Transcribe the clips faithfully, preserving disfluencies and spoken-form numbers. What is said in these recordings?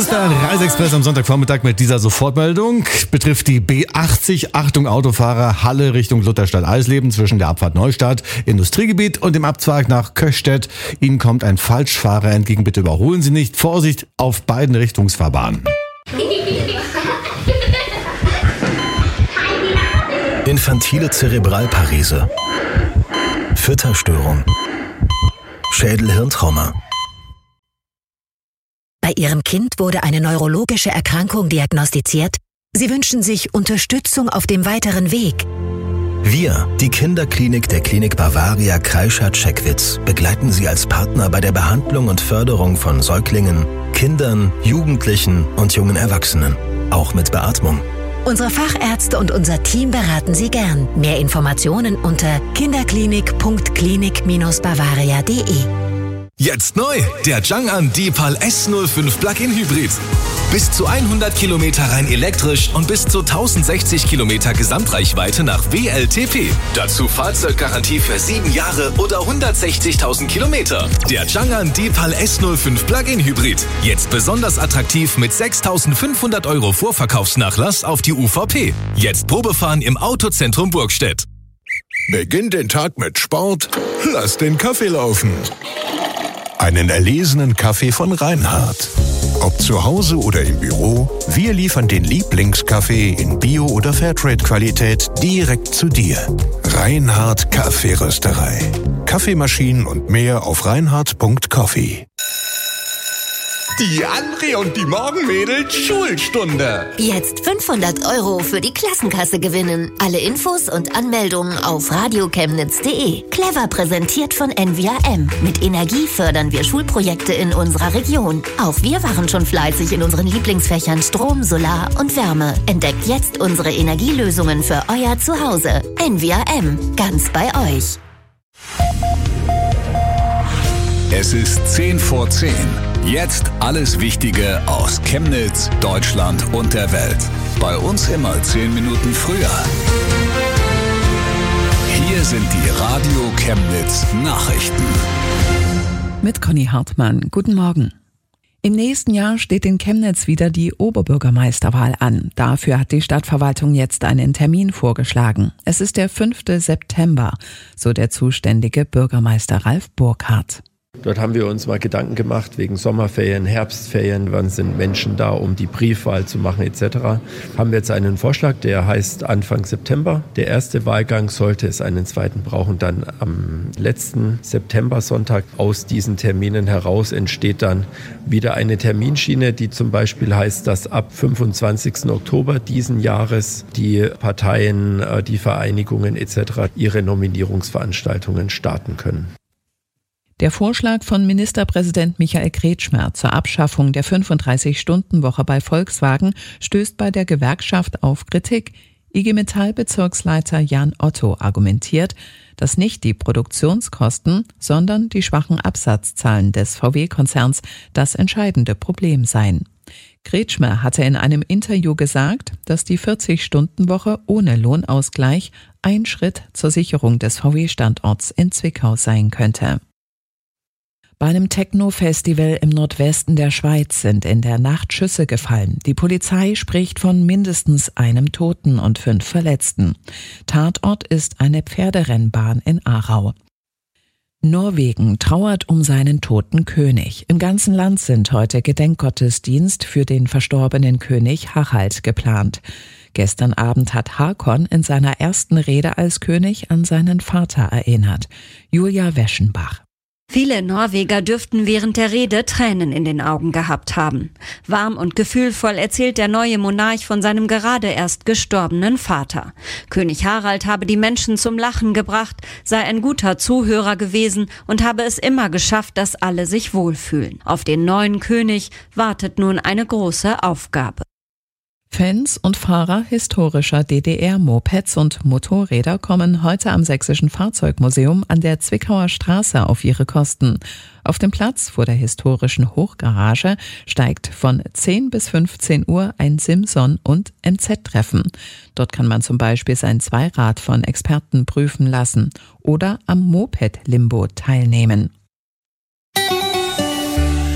ist der Reiseexpress am Sonntagvormittag mit dieser Sofortmeldung. Betrifft die B achtzig. Achtung Autofahrer, Halle Richtung Lutherstadt-Eisleben zwischen der Abfahrt Neustadt, Industriegebiet und dem Abzweig nach Köchstedt. Ihnen kommt ein Falschfahrer entgegen. Bitte überholen Sie nicht. Vorsicht auf beiden Richtungsfahrbahnen. Infantile Zerebralparese, Fütterstörung, Schädel-Hirntrauma. Bei Ihrem Kind wurde eine neurologische Erkrankung diagnostiziert. Sie wünschen sich Unterstützung auf dem weiteren Weg. Wir, die Kinderklinik der Klinik Bavaria Kreischer-Checkwitz, begleiten Sie als Partner bei der Behandlung und Förderung von Säuglingen, Kindern, Jugendlichen und jungen Erwachsenen, auch mit Beatmung. Unsere Fachärzte und unser Team beraten Sie gern. Mehr Informationen unter kinderklinik punkt klinik Bindestrich bavaria punkt de. Jetzt neu, der Chang'an Deepal S null fünf Plug-in Hybrid. Bis zu hundert Kilometer rein elektrisch und bis zu tausendsechzig Kilometer Gesamtreichweite nach W L T P. Dazu Fahrzeuggarantie für sieben Jahre oder hundertsechzigtausend Kilometer. Der Chang'an Deepal S null fünf Plug-in Hybrid. Jetzt besonders attraktiv mit sechstausendfünfhundert Euro Vorverkaufsnachlass auf die U V P. Jetzt Probefahren im Autozentrum Burgstedt. Beginn den Tag mit Sport, lass den Kaffee laufen. Einen erlesenen Kaffee von Reinhardt. Ob zu Hause oder im Büro, wir liefern den Lieblingskaffee in Bio- oder Fairtrade-Qualität direkt zu dir. Reinhardt Kaffeerösterei. Kaffeemaschinen und mehr auf reinhardt punkt coffee. Die André und die Morgenmädels Schulstunde. Jetzt fünfhundert Euro für die Klassenkasse gewinnen. Alle Infos und Anmeldungen auf radiochemnitz punkt de. Clever präsentiert von N V A M. Mit Energie fördern wir Schulprojekte in unserer Region. Auch wir waren schon fleißig in unseren Lieblingsfächern Strom, Solar und Wärme. Entdeckt jetzt unsere Energielösungen für euer Zuhause. N V A M. Ganz bei euch. Es ist zehn vor zehn. Jetzt alles Wichtige aus Chemnitz, Deutschland und der Welt. Bei uns immer zehn Minuten früher. Hier sind die Radio Chemnitz Nachrichten. Mit Conny Hartmann. Guten Morgen. Im nächsten Jahr steht in Chemnitz wieder die Oberbürgermeisterwahl an. Dafür hat die Stadtverwaltung jetzt einen Termin vorgeschlagen. Es ist der fünfte September, so der zuständige Bürgermeister Ralf Burkhardt. Dort haben wir uns mal Gedanken gemacht wegen Sommerferien, Herbstferien, wann sind Menschen da, um die Briefwahl zu machen et cetera. Haben wir jetzt einen Vorschlag, der heißt Anfang September. Der erste Wahlgang, sollte es einen zweiten brauchen, dann am letzten September-Sonntag. Aus diesen Terminen heraus entsteht dann wieder eine Terminschiene, die zum Beispiel heißt, dass ab fünfundzwanzigsten Oktober diesen Jahres die Parteien, die Vereinigungen et cetera ihre Nominierungsveranstaltungen starten können. Der Vorschlag von Ministerpräsident Michael Kretschmer zur Abschaffung der fünfunddreißig-Stunden-Woche bei Volkswagen stößt bei der Gewerkschaft auf Kritik. I G Metall-Bezirksleiter Jan Otto argumentiert, dass nicht die Produktionskosten, sondern die schwachen Absatzzahlen des V W-Konzerns das entscheidende Problem seien. Kretschmer hatte in einem Interview gesagt, dass die vierzig-Stunden-Woche ohne Lohnausgleich ein Schritt zur Sicherung des V W-Standorts in Zwickau sein könnte. Bei einem Techno-Festival im Nordwesten der Schweiz sind in der Nacht Schüsse gefallen. Die Polizei spricht von mindestens einem Toten und fünf Verletzten. Tatort ist eine Pferderennbahn in Aarau. Norwegen trauert um seinen toten König. Im ganzen Land sind heute Gedenkgottesdienst für den verstorbenen König Harald geplant. Gestern Abend hat Håkon in seiner ersten Rede als König an seinen Vater erinnert. Julia Weschenbach. Viele Norweger dürften während der Rede Tränen in den Augen gehabt haben. Warm und gefühlvoll erzählt der neue Monarch von seinem gerade erst gestorbenen Vater. König Harald habe die Menschen zum Lachen gebracht, sei ein guter Zuhörer gewesen und habe es immer geschafft, dass alle sich wohlfühlen. Auf den neuen König wartet nun eine große Aufgabe. Fans und Fahrer historischer D D R-Mopeds und Motorräder kommen heute am Sächsischen Fahrzeugmuseum an der Zwickauer Straße auf ihre Kosten. Auf dem Platz vor der historischen Hochgarage steigt von zehn bis fünfzehn Uhr ein Simson- und M Z-Treffen. Dort kann man zum Beispiel sein Zweirad von Experten prüfen lassen oder am Moped-Limbo teilnehmen.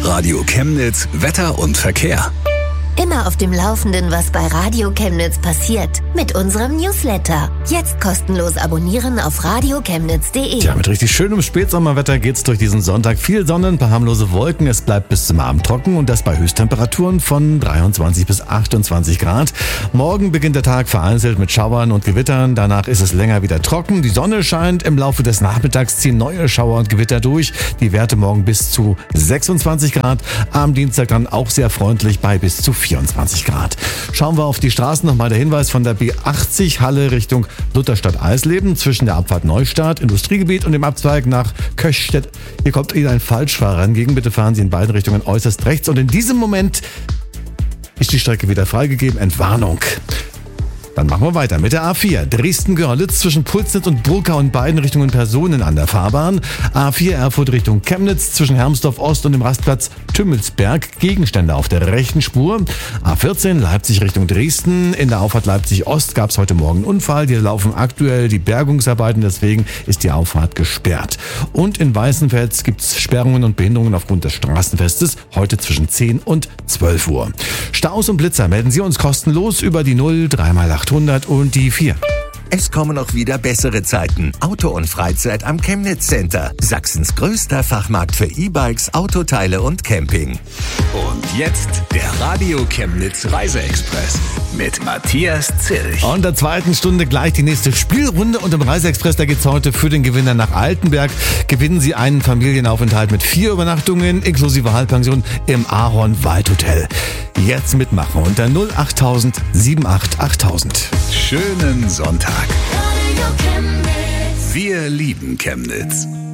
Radio Chemnitz, Wetter und Verkehr. Immer auf dem Laufenden, was bei Radio Chemnitz passiert. Mit unserem Newsletter. Jetzt kostenlos abonnieren auf radio chemnitz punkt de. Tja, mit richtig schönem Spätsommerwetter geht's durch diesen Sonntag. Viel Sonne, ein paar harmlose Wolken. Es bleibt bis zum Abend trocken und das bei Höchsttemperaturen von dreiundzwanzig bis achtundzwanzig Grad. Morgen beginnt der Tag vereinzelt mit Schauern und Gewittern. Danach ist es länger wieder trocken. Die Sonne scheint. Im Laufe des Nachmittags ziehen neue Schauer und Gewitter durch. Die Werte morgen bis zu sechsundzwanzig Grad. Am Dienstag dann auch sehr freundlich bei bis zu vierundzwanzig Grad. Schauen wir auf die Straßen. Nochmal der Hinweis von der B achtzig Halle Richtung Lutherstadt-Eisleben zwischen der Abfahrt Neustadt, Industriegebiet und dem Abzweig nach Köchstedt. Hier kommt Ihnen ein Falschfahrer entgegen. Bitte fahren Sie in beiden Richtungen äußerst rechts. Und in diesem Moment ist die Strecke wieder freigegeben. Entwarnung. Dann machen wir weiter mit der A vier. Dresden-Görlitz zwischen Pulsnitz und Burkau in beiden Richtungen Personen an der Fahrbahn. A vier Erfurt Richtung Chemnitz zwischen Hermsdorf Ost und dem Rastplatz Tümmelsberg. Gegenstände auf der rechten Spur. A vierzehn Leipzig Richtung Dresden. In der Auffahrt Leipzig Ost gab es heute Morgen einen Unfall. Hier laufen aktuell die Bergungsarbeiten, deswegen ist die Auffahrt gesperrt. Und in Weißenfels gibt es Sperrungen und Behinderungen aufgrund des Straßenfestes. Heute zwischen zehn und zwölf Uhr. Staus und Blitzer melden Sie uns kostenlos über die null drei mal achthundert und die vier. Es kommen auch wieder bessere Zeiten. Auto und Freizeit am Chemnitz Center. Sachsens größter Fachmarkt für E-Bikes, Autoteile und Camping. Und jetzt der Radio Chemnitz Reiseexpress mit Matthias Zilch. Und in der zweiten Stunde gleich die nächste Spielrunde. Und im Reiseexpress, da geht's heute für den Gewinner nach Altenberg. Gewinnen Sie einen Familienaufenthalt mit vier Übernachtungen inklusive Halbpension im Ahorn Waldhotel. Jetzt mitmachen unter null achttausend achtundsiebzig achttausend. Schönen Sonntag. Wir lieben Chemnitz.